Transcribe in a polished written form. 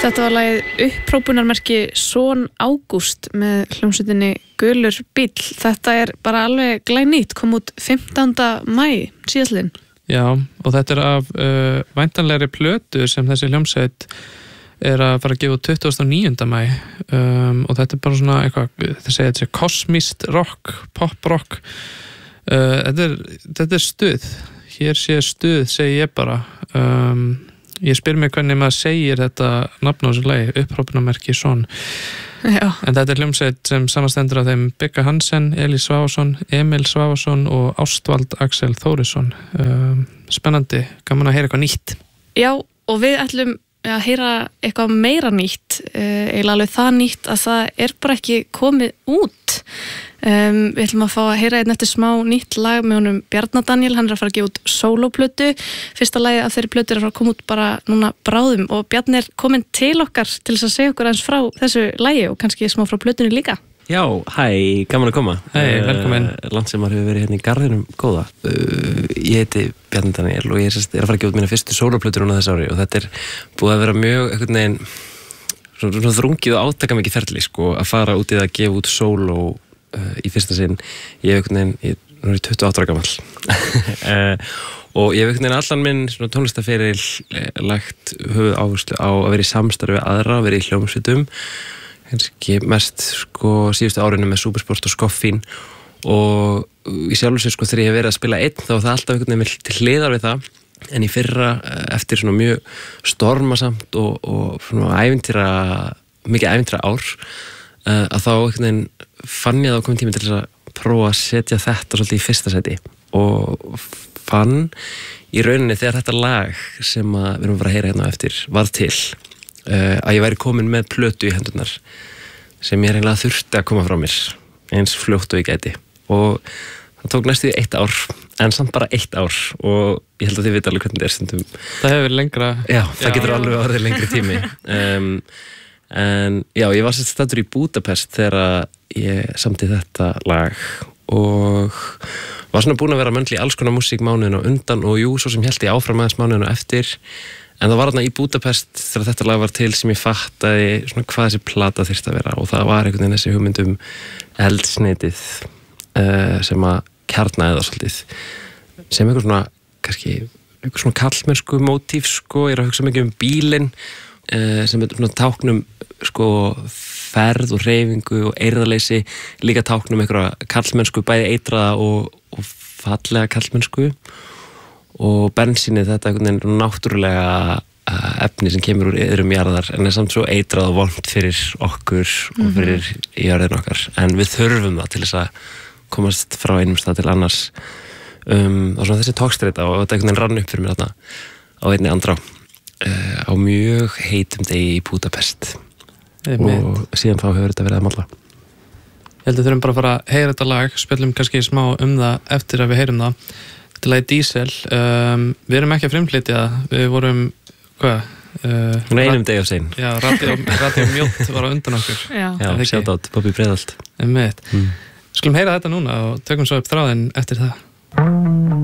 Þetta var lagið Upphrópunarmerki Son Ágúst með hljómsveitinni Gulur bíll. Þetta bara alveg glænýtt, kom út 15. maí síðastliðinn. Já, og þetta af væntanlegri plötu sem þessi hljómsveit að fara að gefa út 29. maí og þetta bara svona eitthvað, þeir segja þetta kosmískt rock, pop rock. Þetta stuð. Hér sé stuð, segi ég bara. Ég spyr mig hvernig maður segir þetta nafn á þessu lagi, upphrópunarmerki Son. Já. En þetta hljómsveit sem samastendur af þeim Bigga Hansen, Elís Svavarsson, Emil Svavarsson og Ástvald Axel Þórisson. Spennandi, gaman að heyra eitthvað nýtt. Já, og við ætlum að heyra eitthvað meira nýtt, eiginlega alveg það nýtt að það bara ekki komið út. Við ætlum að fá að heyra einn eftir smá nýtt lag með honum Bjarna Daniel, hann að fara að gefa út sólóplötu. Fyrsta lagið af þeirri plötu að fara að koma út bara núna bráðum og Bjarni komin til okkar til þess að segja okkur aðeins frá þessu lagi og kannski smá frá plötunni líka. Já, hæ, gaman að koma. Hæ, velkomin. Land sem maður hefur verið hérna í garðinum góða. Ég heiti Bjarni Daniel og ég að fara að gefa út mína fyrstu sólóplötu núna þess ári og þetta búið að vera mjög einhvern veginn svona þrungið og átakamikið ferli sko, að fara út í það að gefa út sóló í fyrsta sinn. Ég er 28 ára gamall og ég hef allan minn tónlistaferil lagt höfuð áherslu á að vera í samstarfi við aðra, að vera í hljómsveitum, kannski mest síðustu árinu með Supersport og Skoffín og í sjálfu sér þegar ég hef verið að spila einn þá var það alltaf til hliðar við það, en í fyrra eftir mjög stormasamt og mikið ævintýra ár að þá fann ég að það komið tími til þess að prófa að setja þetta svolítið í fyrsta sæti og fann í rauninni þegar þetta lag sem við erum að fara að heyra hérna eftir var til að ég væri komin með plötu í hendurnar sem ég eiginlega þurfti að koma frá mér eins fljótt og ég gæti og það tók næstu 1 ár en samt bara 1 ár og ég held að þið vita alveg hvernig þetta stundum. Það hefur verið lengra. Já, það getur alveg orðið lengri tími. En já, ég var staddur í Budapest þegar ég samti þetta lag og var búin að vera möndli í alls konar músík mánuðin og undan og jú, svo sem held ég áfram aðeins mánuðin og eftir en það var þarna í Budapest þegar þetta lag var til sem ég fattaði hvað þessi plata þyrfti að vera og það var einhvern veginn þessi hugmynd eldsneytið sem að kjarnaði það svolítið sem einhver svona kallmennsku mótíf ég er að hugsa mikið bílinn sem táknum ferð og hreyfingu og eirðarleysi líka táknum einhverja kallmennsku bæði eitraða og fallega kallmennsku og bensínið þetta einhvern veginn náttúrulega efni sem kemur úr yðrum jarðar en samt svo eitrað og vont fyrir okkur og fyrir jörðin okkar en við þurfum það til þess að komast frá einum stað til annars og svona þessi tókstreita og þetta einhvern veginn rann upp fyrir mér þarna á einni andrá á mjög heitum degi í Budapest og síðan þá hefur þetta verið að malla. Ég held að þurfum bara að fara að heyra þetta lag, spjallum kannski smá það eftir að við heyrum það. Þetta lagi Diesel, við erum ekki að frumflytja, við vorum, einum degi á sein. Já, Radio Mjótt var á undan okkur. Já, shoutout, Bobby Breiðholt. Skulum heyra þetta núna og tökum svo upp þráðinn eftir það.